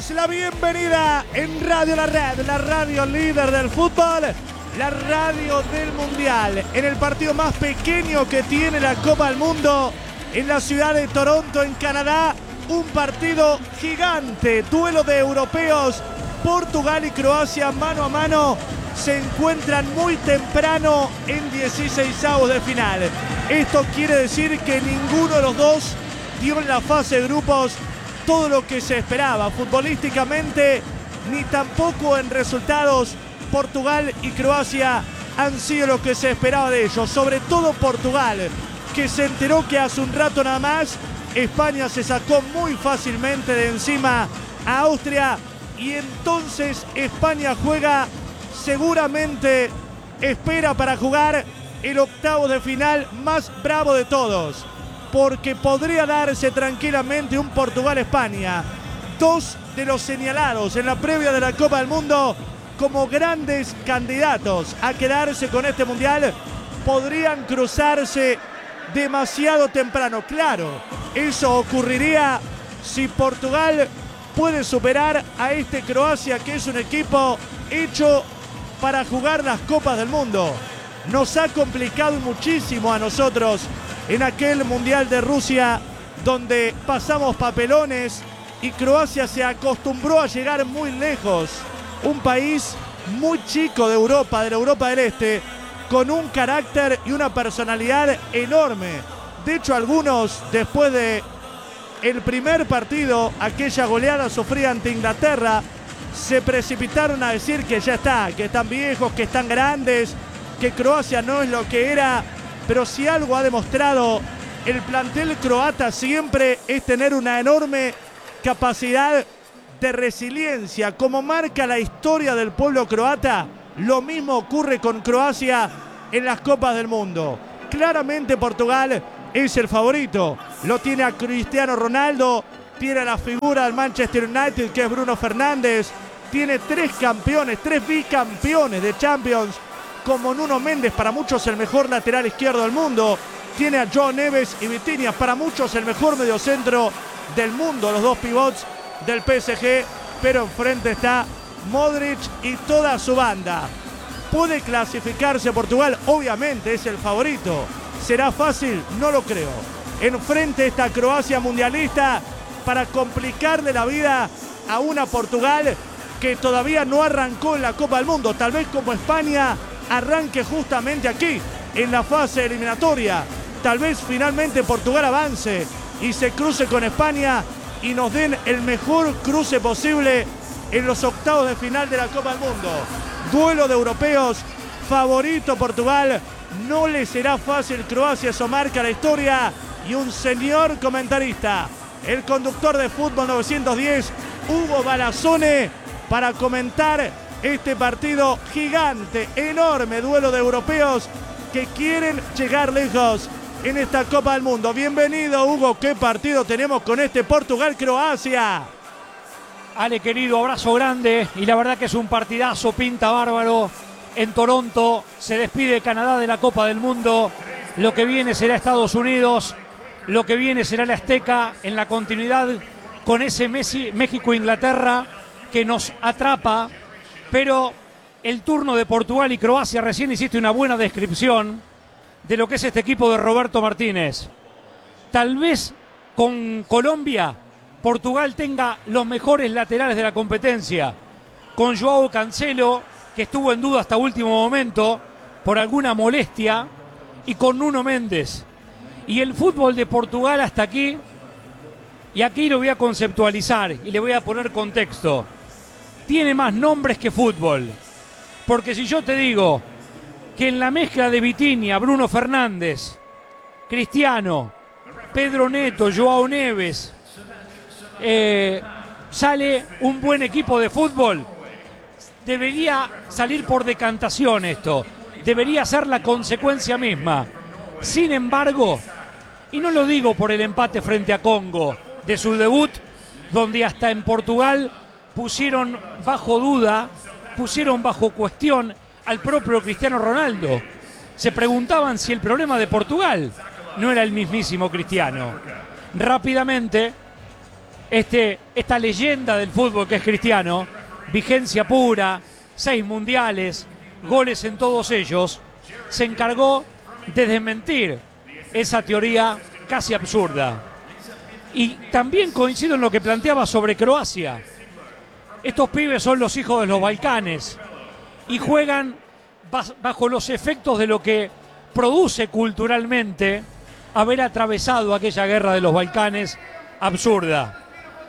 damos la bienvenida en Radio La Red, la radio líder del fútbol, la radio del Mundial, en el partido más pequeño que tiene la Copa del Mundo, en la ciudad de Toronto, en Canadá. Un partido gigante, duelo de europeos. Portugal y Croacia mano a mano se encuentran muy temprano en 16avos de final. Esto quiere decir que ninguno de los dos dio en la fase de grupos todo lo que se esperaba futbolísticamente, ni tampoco en resultados. Portugal y Croacia han sido lo que se esperaba de ellos, sobre todo Portugal, que se enteró que hace un rato nada más España se sacó muy fácilmente de encima a Austria, y entonces España juega, seguramente espera para jugar el octavo de final más bravo de todos, porque podría darse tranquilamente un Portugal-España. Dos de los señalados en la previa de la Copa del Mundo como grandes candidatos a quedarse con este Mundial podrían cruzarse demasiado temprano. Claro, eso ocurriría si Portugal puede superar a este Croacia, que es un equipo hecho para jugar las Copas del Mundo. Nos ha complicado muchísimo a nosotros en aquel Mundial de Rusia, donde pasamos papelones y Croacia se acostumbró a llegar muy lejos. Un país muy chico de Europa, de la Europa del Este, con un carácter y una personalidad enorme. De hecho, algunos, después de el primer partido, aquella goleada sufrida ante Inglaterra, se precipitaron a decir que ya está, que están viejos, que están grandes, que Croacia no es lo que era. Pero si algo ha demostrado el plantel croata siempre es tener una enorme capacidad de resiliencia. Como marca la historia del pueblo croata, lo mismo ocurre con Croacia en las Copas del Mundo. Claramente Portugal es el favorito. Lo tiene a Cristiano Ronaldo, tiene a la figura del Manchester United, que es Bruno Fernández, tiene tres campeones, tres bicampeones de Champions, como Nuno Méndez, para muchos el mejor lateral izquierdo del mundo. Tiene a João Neves y Vitinha, para muchos el mejor mediocentro del mundo, los dos pivots del PSG, pero enfrente está Modric y toda su banda. ¿Puede clasificarse Portugal? Obviamente es el favorito. ¿Será fácil? No lo creo. Enfrente está Croacia mundialista para complicarle la vida a una Portugal que todavía no arrancó en la Copa del Mundo. Tal vez como España arranque justamente aquí, en la fase eliminatoria. Tal vez finalmente Portugal avance y se cruce con España y nos den el mejor cruce posible en los octavos de final de la Copa del Mundo. Duelo de europeos, favorito Portugal. No le será fácil Croacia, eso marca la historia. Y un señor comentarista, el conductor de Fútbol 910, Hugo Balazzone, para comentar este partido gigante, enorme duelo de europeos que quieren llegar lejos en esta Copa del Mundo. Bienvenido, Hugo. ¿Qué partido tenemos con este Portugal-Croacia? Ale, querido, abrazo grande. Y la verdad que es un partidazo, pinta bárbaro. En Toronto se despide Canadá de la Copa del Mundo. Lo que viene será Estados Unidos. Lo que viene será la Azteca en la continuidad con ese México-Inglaterra que nos atrapa. Pero el turno de Portugal y Croacia, recién hiciste una buena descripción de lo que es este equipo de Roberto Martínez. Tal vez con Colombia, Portugal tenga los mejores laterales de la competencia. Con João Cancelo, que estuvo en duda hasta último momento por alguna molestia, y con Nuno Méndez. Y el fútbol de Portugal hasta aquí, y aquí lo voy a conceptualizar y le voy a poner contexto, tiene más nombres que fútbol. Porque si yo te digo que en la mezcla de Vitinha, Bruno Fernández, Cristiano, Pedro Neto, João Neves, sale un buen equipo de fútbol, debería salir por decantación esto, debería ser la consecuencia misma. Sin embargo, y no lo digo por el empate frente a Congo de su debut, donde hasta en Portugal pusieron bajo duda, pusieron bajo cuestión al propio Cristiano Ronaldo. Se preguntaban si el problema de Portugal no era el mismísimo Cristiano. Rápidamente esta leyenda del fútbol que es Cristiano, vigencia pura, 6 mundiales, goles en todos ellos, se encargó de desmentir esa teoría casi absurda. Y también coincido en lo que planteaba sobre Croacia. Estos pibes son los hijos de los Balcanes y juegan bajo los efectos de lo que produce culturalmente haber atravesado aquella guerra de los Balcanes absurda,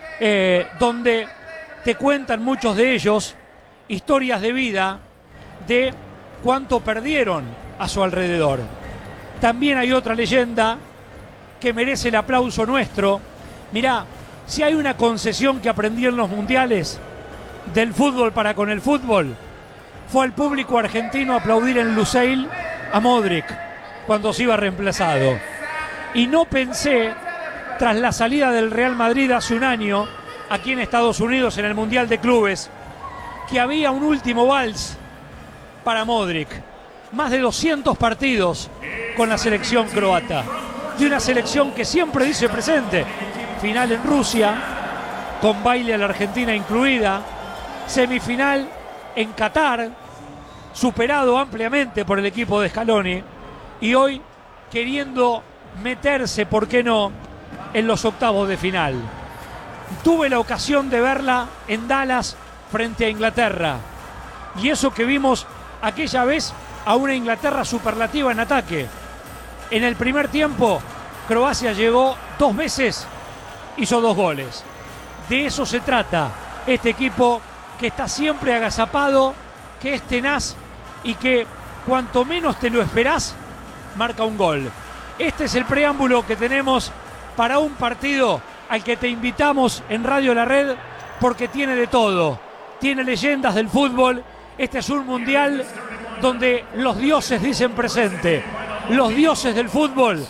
donde te cuentan muchos de ellos historias de vida de cuánto perdieron a su alrededor. También hay otra leyenda que merece el aplauso nuestro. Mirá, si hay una concesión que aprendí en los mundiales del fútbol para con el fútbol, fue al público argentino aplaudir en Lusail a Modric cuando se iba reemplazado. Y no pensé, tras la salida del Real Madrid hace un año, aquí en Estados Unidos en el Mundial de Clubes, que había un último vals para Modric. Más de 200 partidos con la selección croata. De una selección que siempre dice presente. Final en Rusia, con baile a la Argentina incluida. Semifinal en Qatar, superado ampliamente por el equipo de Scaloni. Y hoy queriendo meterse, ¿por qué no?, en los octavos de final. Tuve la ocasión de verla en Dallas frente a Inglaterra. Y eso que vimos aquella vez a una Inglaterra superlativa en ataque. En el primer tiempo, Croacia llegó 2 veces, hizo 2 goles. De eso se trata este equipo que está siempre agazapado, que es tenaz y que cuanto menos te lo esperás, marca un gol. Este es el preámbulo que tenemos para un partido al que te invitamos en Radio La Red porque tiene de todo. Tiene leyendas del fútbol. Este es un mundial donde los dioses dicen presente. Los dioses del fútbol.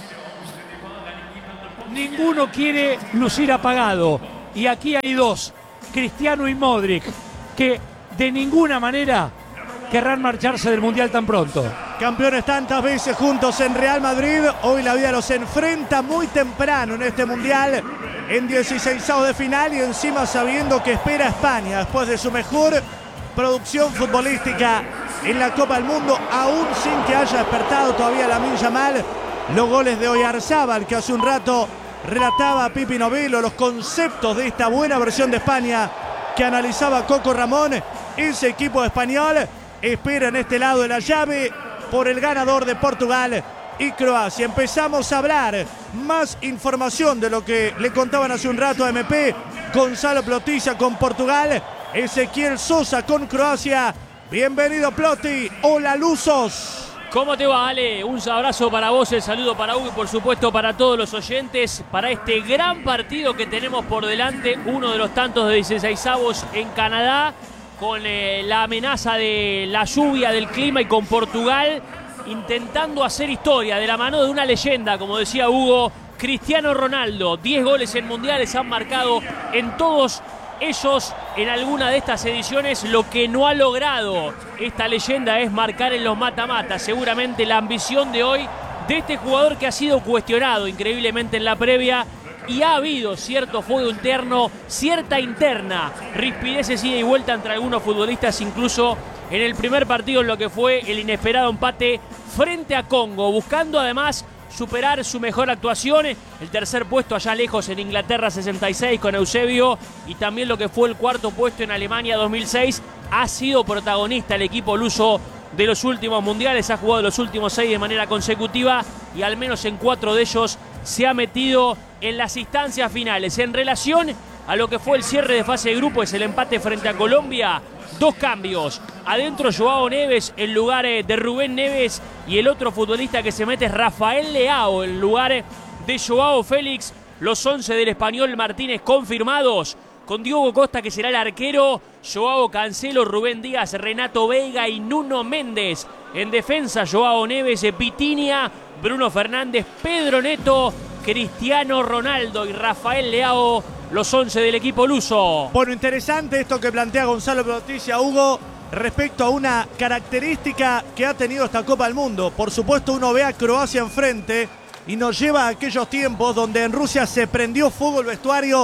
Ninguno quiere lucir apagado. Y aquí hay 2, Cristiano y Modric, que de ninguna manera querrán marcharse del mundial tan pronto. Campeones tantas veces juntos en Real Madrid, hoy la vida los enfrenta muy temprano en este mundial, en 16avos de final y encima sabiendo que espera a España después de su mejor producción futbolística en la Copa del Mundo, aún sin que haya despertado todavía Lamine Yamal. Los goles de Oyarzábal, que hace un rato relataba a Pipi Novello, los conceptos de esta buena versión de España que analizaba Coco Ramón. Ese equipo español espera en este lado de la llave por el ganador de Portugal y Croacia. Empezamos a hablar más información de lo que le contaban hace un rato a MP. Gonzalo Plotilla con Portugal, Ezequiel Sosa con Croacia. Bienvenido, Ploti. Hola, Luzos. ¿Cómo te va, Ale? Un abrazo para vos, el saludo para Hugo y por supuesto para todos los oyentes, para este gran partido que tenemos por delante, uno de los tantos de 16avos en Canadá, con la amenaza de la lluvia, del clima y con Portugal intentando hacer historia de la mano de una leyenda, como decía Hugo, Cristiano Ronaldo. 10 goles en mundiales han marcado en todos ellos en alguna de estas ediciones. Lo que no ha logrado esta leyenda es marcar en los mata-mata. Seguramente la ambición de hoy de este jugador que ha sido cuestionado increíblemente en la previa y ha habido cierto fuego interno, cierta interna, rispideces ida y vuelta entre algunos futbolistas, incluso en el primer partido en lo que fue el inesperado empate frente a Congo, buscando además superar su mejor actuación, el tercer puesto allá lejos en Inglaterra 66 con Eusebio y también lo que fue el cuarto puesto en Alemania 2006. Ha sido protagonista el equipo luso de los últimos mundiales, ha jugado los últimos 6 de manera consecutiva y al menos en 4 de ellos se ha metido en las instancias finales. En relación a lo que fue el cierre de fase de grupo, es el empate frente a Colombia. 2 cambios, adentro Joao Neves en lugar de Rubén Neves y el otro futbolista que se mete es Rafael Leao en lugar de Joao Félix. Los 11 del español Martínez confirmados, con Diogo Costa que será el arquero, Joao Cancelo, Rubén Díaz, Renato Veiga y Nuno Méndez. En defensa Joao Neves, Vitinha, Bruno Fernández, Pedro Neto, Cristiano Ronaldo y Rafael Leao, los 11 del equipo luso. Bueno, interesante esto que plantea Gonzalo Plotilla, Hugo, respecto a una característica que ha tenido esta Copa del Mundo. Por supuesto, uno ve a Croacia enfrente y nos lleva a aquellos tiempos donde en Rusia se prendió fuego el vestuario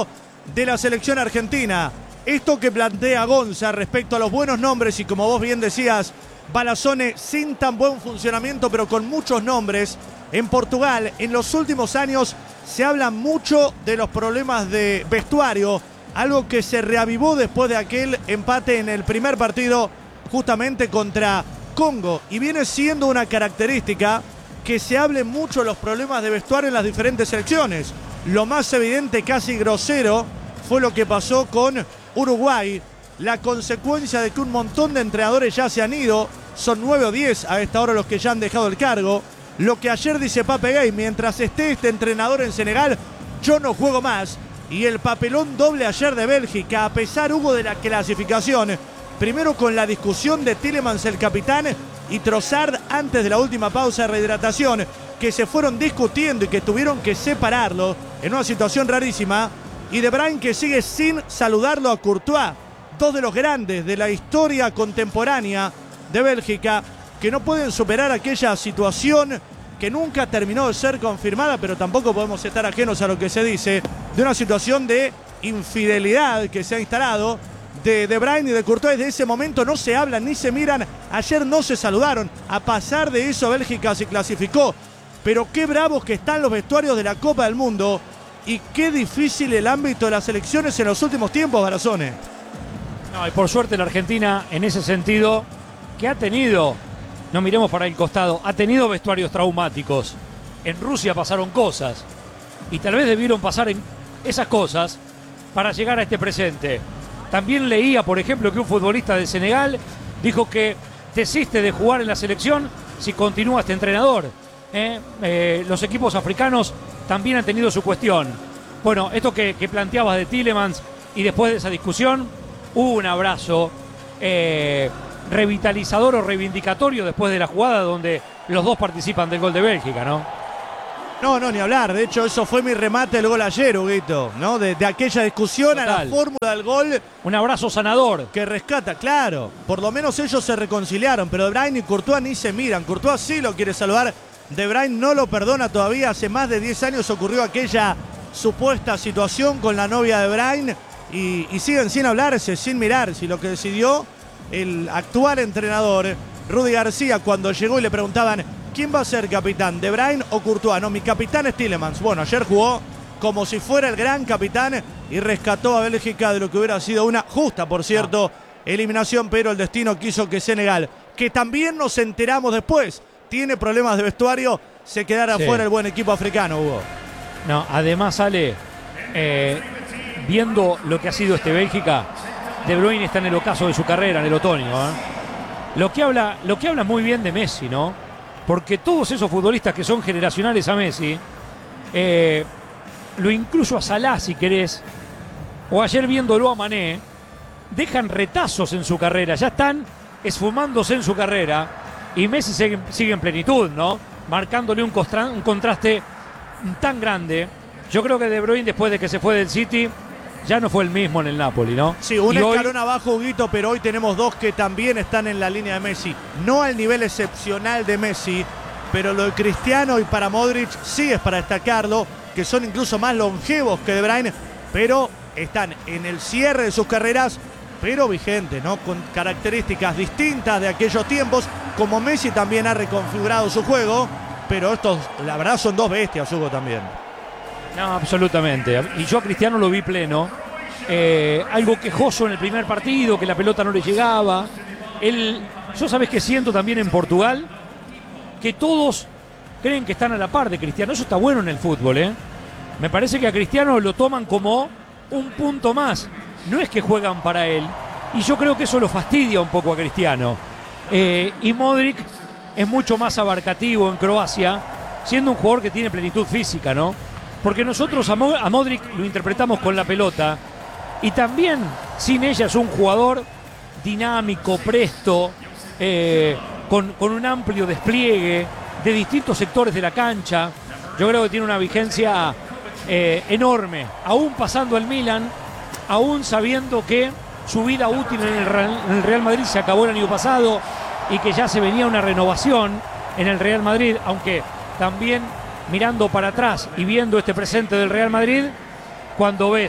de la selección argentina. Esto que plantea Gonza respecto a los buenos nombres y, como vos bien decías, Balasone sin tan buen funcionamiento pero con muchos nombres. En Portugal, en los últimos años, se habla mucho de los problemas de vestuario, algo que se reavivó después de aquel empate en el primer partido justamente contra Congo. Y viene siendo una característica que se hable mucho de los problemas de vestuario en las diferentes selecciones. Lo más evidente, casi grosero, fue lo que pasó con Uruguay. La consecuencia de que un montón de entrenadores ya se han ido, son 9 o 10 a esta hora los que ya han dejado el cargo. Lo que ayer dice Pape Gueye: mientras esté este entrenador en Senegal, yo no juego más. Y el papelón doble ayer de Bélgica, a pesar, Hugo, de la clasificación. Primero con la discusión de Tielemans, el capitán, y Trossard antes de la última pausa de rehidratación, que se fueron discutiendo y que tuvieron que separarlo en una situación rarísima. Y De Bruyne, que sigue sin saludarlo a Courtois, dos de los grandes de la historia contemporánea de Bélgica, que no pueden superar aquella situación que nunca terminó de ser confirmada, pero tampoco podemos estar ajenos a lo que se dice, de una situación de infidelidad que se ha instalado de Bruyne y de Courtois. De ese momento no se hablan ni se miran. Ayer no se saludaron. A pasar de eso, Bélgica se clasificó. Pero qué bravos que están los vestuarios de la Copa del Mundo y qué difícil el ámbito de las selecciones en los últimos tiempos, Barazone. No, y por suerte la Argentina, en ese sentido, que ha tenido, no miremos para el costado, ha tenido vestuarios traumáticos. En Rusia pasaron cosas y tal vez debieron pasar en esas cosas para llegar a este presente. También leía, por ejemplo, que un futbolista de Senegal dijo que desiste de jugar en la selección si continúa este entrenador. Los equipos africanos también han tenido su cuestión. Bueno, esto que planteabas de Tielemans, y después de esa discusión hubo un abrazo revitalizador o reivindicatorio después de la jugada donde los dos participan del gol de Bélgica, ¿no? No, ni hablar. De hecho, eso fue mi remate del gol ayer, Huguito, ¿no? De aquella discusión. Total. A la fórmula del gol. Un abrazo sanador. Que rescata, claro. Por lo menos ellos se reconciliaron, pero De Bruyne y Courtois ni se miran. Courtois sí lo quiere saludar. De Bruyne no lo perdona todavía. Hace más de 10 años ocurrió aquella supuesta situación con la novia de Bruyne y siguen sin hablarse, sin mirarse. Y lo que decidió el actual entrenador, Rudy García, cuando llegó y le preguntaban: ¿quién va a ser capitán, De Bruyne o Courtois? No, mi capitán es Tielemans. Bueno, ayer jugó como si fuera el gran capitán y rescató a Bélgica de lo que hubiera sido una justa, por cierto, eliminación, pero el destino quiso que Senegal, que también nos enteramos después, tiene problemas de vestuario, se quedara fuera el buen equipo africano, Hugo. No, además, Ale, viendo lo que ha sido este Bélgica, De Bruyne está en el ocaso de su carrera, en el otoño. Lo que habla muy bien de Messi, ¿no? Porque todos esos futbolistas que son generacionales a Messi, lo incluyo a Salah si querés, o ayer viéndolo a Mané, dejan retazos en su carrera, ya están esfumándose en su carrera, y Messi sigue en plenitud, ¿no? Marcándole un contraste tan grande. Yo creo que De Bruyne, después de que se fue del City, ya no fue el mismo en el Napoli, ¿no? Sí, un escalón abajo, Huguito, pero hoy tenemos dos que también están en la línea de Messi. No al nivel excepcional de Messi, pero lo de Cristiano y para Modric sí es para destacarlo, que son incluso más longevos que De Bruyne, pero están en el cierre de sus carreras, pero vigentes, ¿no? Con características distintas de aquellos tiempos, como Messi también ha reconfigurado su juego, pero estos, la verdad, son dos bestias, Hugo, también. No, absolutamente. Y yo a Cristiano lo vi pleno. Algo quejoso en el primer partido, que la pelota no le llegaba. Yo sabés que siento también en Portugal que todos creen que están a la par de Cristiano. Eso está bueno en el fútbol, ¿eh? Me parece que a Cristiano lo toman como un punto más. No es que juegan para él. Y yo creo que eso lo fastidia un poco a Cristiano. Y Modric es mucho más abarcativo en Croacia, siendo un jugador que tiene plenitud física, ¿no? Porque nosotros a Modric lo interpretamos con la pelota y también sin ella es un jugador dinámico, presto, con un amplio despliegue de distintos sectores de la cancha. Yo creo que tiene una vigencia enorme, aún pasando al Milan, aún sabiendo que su vida útil en el Real Madrid se acabó el año pasado y que ya se venía una renovación en el Real Madrid, aunque también mirando para atrás y viendo este presente del Real Madrid, cuando ves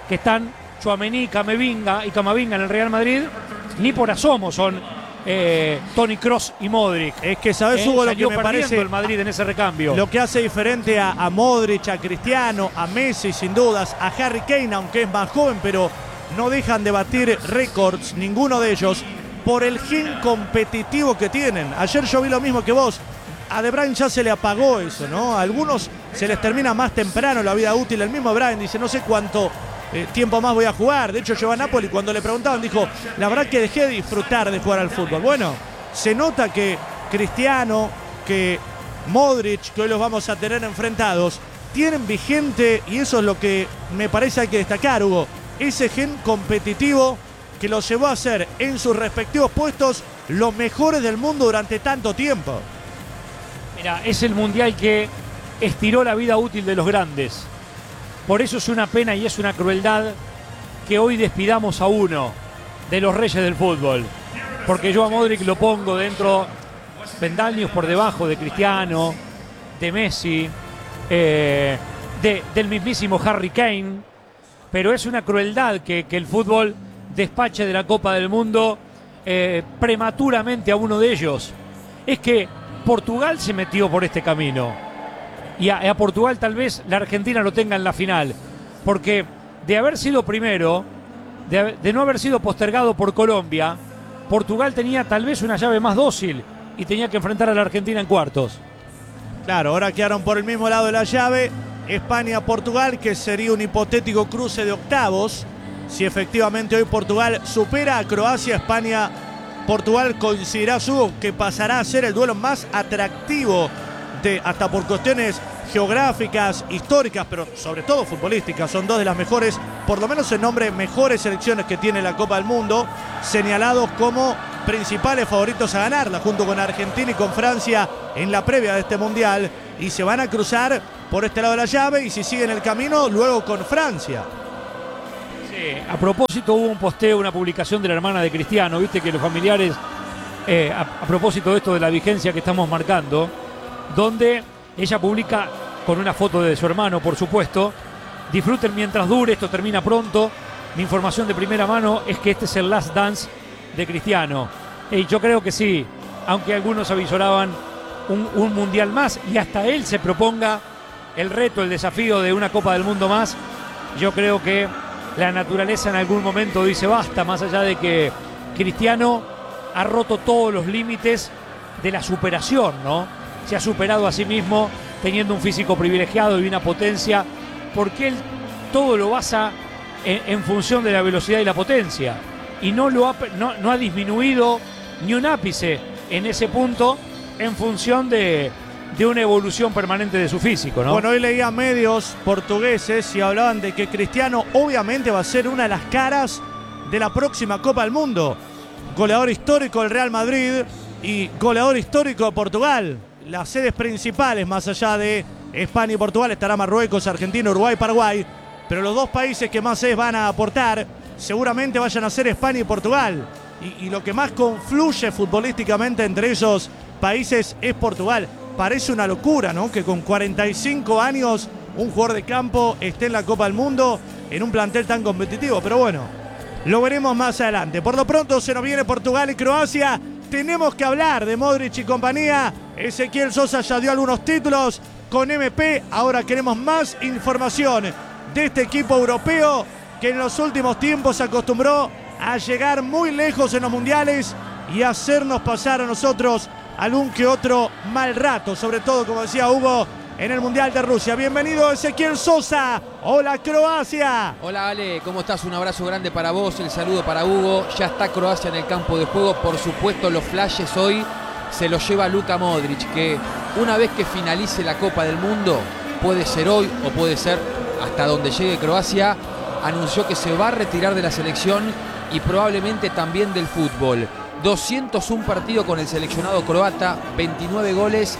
que están Tchouaméni, Camavinga en el Real Madrid, ni por asomo son Toni Kroos y Modric. Es que sabes, Hugo, lo que me parece el Madrid en ese recambio. Lo que hace diferente a Modric, a Cristiano, a Messi sin dudas, a Harry Kane, aunque es más joven, pero no dejan de batir récords, ninguno de ellos, por el gen competitivo que tienen. Ayer yo vi lo mismo que vos. A De Bruyne ya se le apagó eso, ¿no? A algunos se les termina más temprano la vida útil. El mismo Bruyne dice, no sé cuánto tiempo más voy a jugar. De hecho, llegó a Napoli, cuando le preguntaban, dijo, la verdad que dejé de disfrutar de jugar al fútbol. Bueno, se nota que Cristiano, que Modric, que hoy los vamos a tener enfrentados, tienen vigente, y eso es lo que me parece hay que destacar, Hugo, ese gen competitivo que los llevó a ser en sus respectivos puestos los mejores del mundo durante tanto tiempo. Mira, es el mundial que estiró la vida útil de los grandes. Por eso es una pena y es una crueldad que hoy despidamos a uno de los reyes del fútbol. Porque yo a Modric lo pongo dentro, peldaños por debajo de Cristiano, de Messi, del mismísimo Harry Kane. Pero es una crueldad que el fútbol despache de la Copa del Mundo prematuramente a uno de ellos. Es que Portugal se metió por este camino. Y a Portugal tal vez la Argentina lo tenga en la final. Porque de haber sido primero, de no haber sido postergado por Colombia, Portugal tenía tal vez una llave más dócil y tenía que enfrentar a la Argentina en cuartos. Claro, ahora quedaron por el mismo lado de la llave España-Portugal, que sería un hipotético cruce de octavos. Si efectivamente hoy Portugal supera a Croacia, España-Portugal coincidirá, Hugo, que pasará a ser el duelo más atractivo hasta por cuestiones geográficas, históricas, pero sobre todo futbolísticas. Son dos de las mejores, por lo menos en nombre, mejores selecciones que tiene la Copa del Mundo, señalados como principales favoritos a ganarla, junto con Argentina y con Francia en la previa de este Mundial, y se van a cruzar por este lado de la llave, y si siguen el camino, luego con Francia. Sí, a propósito hubo un posteo, una publicación de la hermana de Cristiano, viste que los familiares, a propósito de esto de la vigencia que estamos marcando, donde ella publica con una foto de su hermano, por supuesto, disfruten mientras dure, esto termina pronto. Mi información de primera mano es que este es el last dance de Cristiano. Y yo creo que sí, aunque algunos avisoraban un mundial más y hasta él se proponga el reto, el desafío de una Copa del Mundo más, yo creo que la naturaleza en algún momento dice basta, más allá de que Cristiano ha roto todos los límites de la superación, ¿no? Se ha superado a sí mismo teniendo un físico privilegiado y una potencia, porque él todo lo basa en función de la velocidad y la potencia, y no ha disminuido ni un ápice en ese punto en función de una evolución permanente de su físico, ¿no? Bueno, hoy leía medios portugueses y hablaban de que Cristiano obviamente va a ser una de las caras de la próxima Copa del Mundo. Goleador histórico del Real Madrid y goleador histórico de Portugal. Las sedes principales, más allá de España y Portugal, estará Marruecos, Argentina, Uruguay, Paraguay. Pero los dos países que más van a aportar seguramente vayan a ser España y Portugal. Y lo que más confluye futbolísticamente entre esos países es Portugal. Parece una locura, ¿no? Que con 45 años un jugador de campo esté en la Copa del Mundo en un plantel tan competitivo. Pero bueno, lo veremos más adelante. Por lo pronto se nos viene Portugal y Croacia. Tenemos que hablar de Modric y compañía. Ezequiel Sosa ya dio algunos títulos con MP. Ahora queremos más información de este equipo europeo que en los últimos tiempos se acostumbró a llegar muy lejos en los mundiales y hacernos pasar a nosotros algún que otro mal rato. Sobre todo, como decía Hugo, en el Mundial de Rusia. Bienvenido Ezequiel Sosa. Hola Croacia. Hola Ale, ¿cómo estás? Un abrazo grande para vos, el saludo para Hugo. Ya está Croacia en el campo de juego. Por supuesto, los flashes hoy se los lleva Luka Modric, que una vez que finalice la Copa del Mundo, puede ser hoy o puede ser hasta donde llegue Croacia, anunció que se va a retirar de la selección y probablemente también del fútbol. 201 partidos con el seleccionado croata, 29 goles,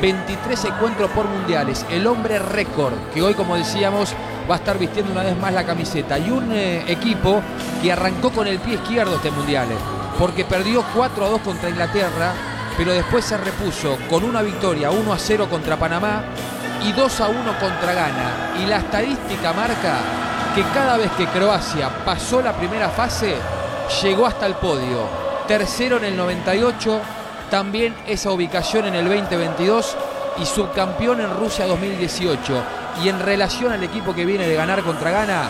23 encuentros por mundiales. El hombre récord, que hoy, como decíamos, va a estar vistiendo una vez más la camiseta. Y un equipo que arrancó con el pie izquierdo este mundial, porque perdió 4-2 contra Inglaterra, pero después se repuso con una victoria 1-0 contra Panamá y 2-1 contra Ghana. Y la estadística marca que cada vez que Croacia pasó la primera fase, llegó hasta el podio. Tercero en el 98, también esa ubicación en el 2022 y subcampeón en Rusia 2018. Y en relación al equipo que viene de ganar contra Ghana,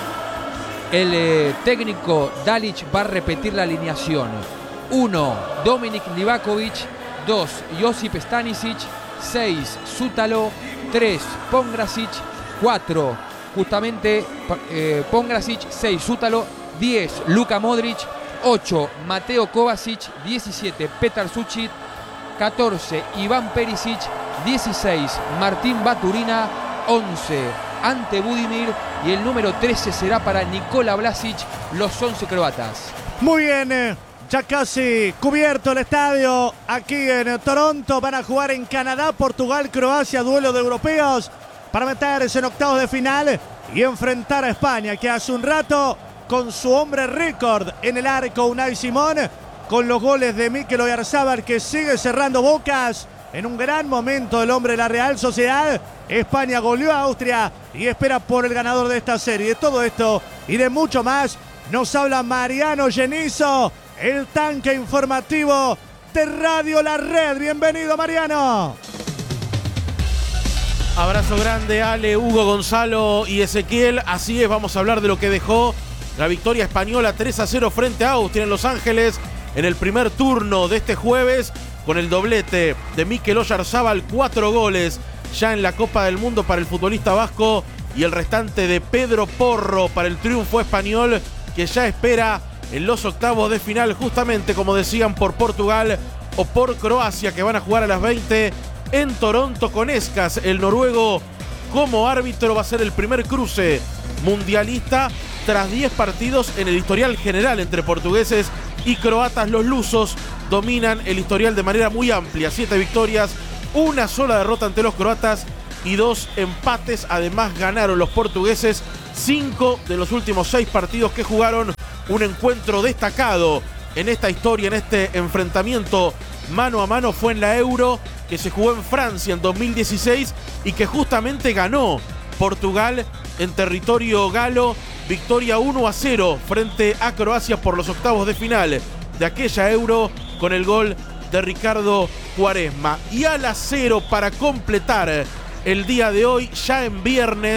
el técnico Dalic va a repetir la alineación. 1, Dominik Livakovic. 2, Josip Stanisic. 6, Sútalo. 3, Pongracic. 4, justamente Pongracic. 6, Sútalo. 10, Luka Modric. 8, Mateo Kovacic. 17, Petar Sucic. 14, Iván Perisic. 16, Martín Baturina. 11, Ante Budimir. Y el número 13 será para Nikola Vlasic, los 11 croatas. Muy bien, ya casi cubierto el estadio aquí en Toronto. Van a jugar en Canadá, Portugal, Croacia, duelo de europeos para meterse en octavos de final y enfrentar a España, que hace un rato con su hombre récord en el arco, Unai Simón, con los goles de Mikel Oyarzabal, que sigue cerrando bocas. En un gran momento el hombre de la Real Sociedad. España goleó a Austria y espera por el ganador de esta serie. De todo esto y de mucho más nos habla Mariano Genizo, el tanque informativo de Radio La Red. Bienvenido, Mariano. Abrazo grande, Ale, Hugo, Gonzalo y Ezequiel. Así es, vamos a hablar de lo que dejó la victoria española 3-0 frente a Austria en Los Ángeles en el primer turno de este jueves, con el doblete de Mikel Oyarzabal, 4 goles ya en la Copa del Mundo para el futbolista vasco, y el restante de Pedro Porro para el triunfo español, que ya espera en los octavos de final, justamente como decían, por Portugal o por Croacia, que van a jugar a las 20 en Toronto con Escas, el noruego, como árbitro. Va a ser el primer cruce mundialista tras 10 partidos en el historial general entre portugueses y croatas. Los lusos dominan el historial de manera muy amplia, 7 victorias, una sola derrota ante los croatas y 2 empates. Además ganaron los portugueses 5 de los últimos 6 partidos que jugaron. Un encuentro destacado en esta historia, en este enfrentamiento mano a mano, fue en la Euro, que se jugó en Francia en 2016 y que justamente ganó Portugal en territorio galo. Victoria 1-0 frente a Croacia por los octavos de final de aquella Euro, con el gol de Ricardo Quaresma. Y a las 0 para completar el día de hoy, ya en viernes,